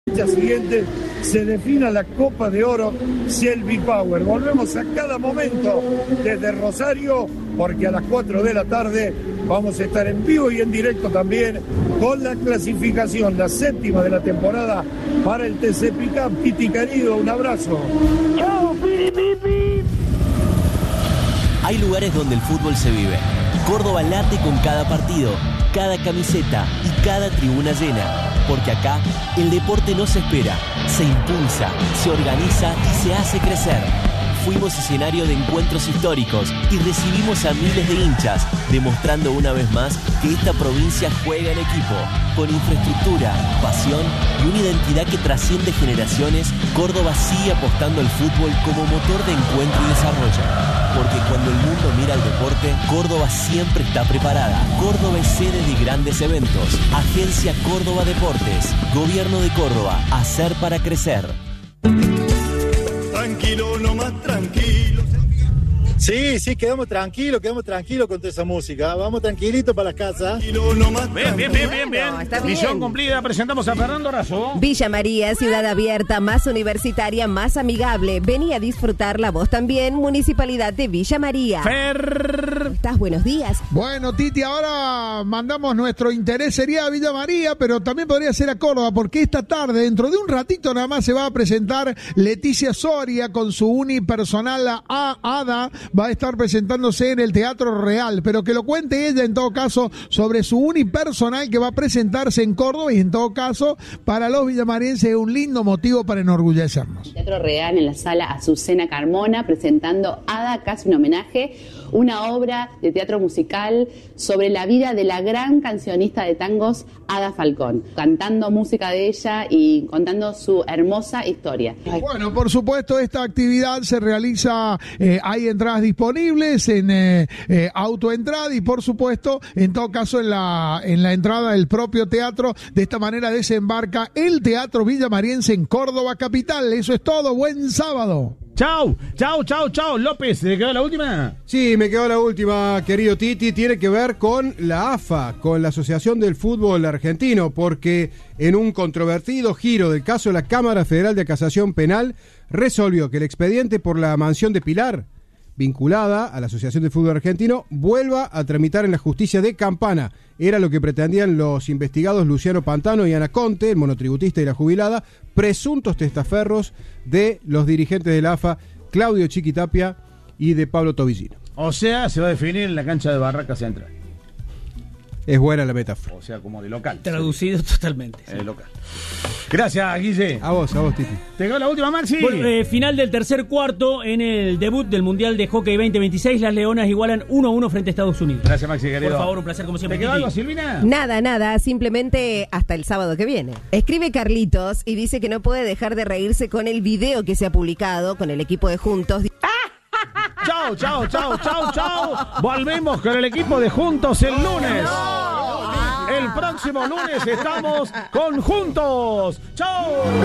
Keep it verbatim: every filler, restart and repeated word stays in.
fecha siguiente se defina la Copa de Oro Shelby Power. Volvemos a cada momento desde Rosario, porque a las cuatro de la tarde vamos a estar en vivo y en directo también con la clasificación, la séptima de la temporada para el T C Pickup. Piti querido, un abrazo. ¡Chao, Piti, Piti! Hay lugares donde el fútbol se vive. Córdoba late con cada partido, cada camiseta y cada tribuna llena. Porque acá el deporte no se espera, se impulsa, se organiza y se hace crecer. Fuimos escenario de encuentros históricos y recibimos a miles de hinchas, demostrando una vez más que esta provincia juega en equipo. Con infraestructura, pasión y una identidad que trasciende generaciones, Córdoba sigue apostando al fútbol como motor de encuentro y desarrollo. Porque cuando el mundo mira al deporte, Córdoba siempre está preparada. Córdoba es sede de grandes eventos. Agencia Córdoba Deportes. Gobierno de Córdoba. Hacer para crecer. Tranquilo, no más tranquilo. Sí, sí, quedamos tranquilos, quedamos tranquilos con toda esa música. Vamos tranquilitos para la casa. Tranquilo, no más Bien, bien, bien, bien, bien. Bueno, está bien. Misión cumplida. Presentamos a Fernando Razo. Villa María, ciudad abierta, más universitaria, más amigable. Vení a disfrutarla vos también, Municipalidad de Villa María. Fer. ¿Estás? Buenos días. Bueno, Titi, ahora mandamos nuestro interés, sería a Villa María, pero también podría ser a Córdoba, porque esta tarde, dentro de un ratito nada más, se va a presentar Leticia Soria con su unipersonal a Ada. Va a estar presentándose en el Teatro Real, pero que lo cuente ella en todo caso sobre su unipersonal que va a presentarse en Córdoba, y en todo caso para los villamarienses es un lindo motivo para enorgullecernos. Teatro Real en la sala Azucena Carmona presentando Ada, casi un homenaje, una obra de teatro musical sobre la vida de la gran cancionista de tangos Ada Falcón, cantando música de ella y contando su hermosa historia. Bueno, por supuesto, esta actividad se realiza, eh, hay entradas disponibles en eh, eh, autoentrada y por supuesto, en todo caso en la, en la entrada del propio teatro. De esta manera desembarca el Teatro Villamariense en Córdoba capital. Eso es todo, buen sábado. Chau, chau, chau, chau. López, ¿te quedó la última? Sí, me quedó la última, querido Titi. Tiene que ver con la A F A, con la Asociación del Fútbol Argentino, porque en un controvertido giro del caso, la Cámara Federal de Casación Penal resolvió que el expediente por la mansión de Pilar, vinculada a la Asociación del Fútbol Argentino, vuelva a tramitar en la justicia de Campana. Era lo que pretendían los investigados Luciano Pantano y Ana Conte, el monotributista y la jubilada, presuntos testaferros de los dirigentes de la A F A, Claudio Chiquitapia y de Pablo Tobillino. O sea, se va a definir en la cancha de Barraca Central. Es buena la metáfora. O sea, como de local. Traducido sí. totalmente. Sí. Eh, local. Gracias, Guille. A vos, a vos, Titi. ¿Te quedó la última, Maxi? Bueno, eh, final del tercer cuarto en el debut del Mundial de Hockey veinte veintiséis. Las Leonas igualan uno a uno frente a Estados Unidos. Gracias, Maxi, querido. Por favor, un placer como siempre. ¿Te quedó Titi. algo, Silvina? Nada, nada, simplemente hasta el sábado que viene. Escribe Carlitos y dice que no puede dejar de reírse con el video que se ha publicado con el equipo de Juntos. Chao, chao, chao, chao, chao. Volvemos con el equipo de Juntos el lunes. El próximo lunes estamos con Juntos. Chao.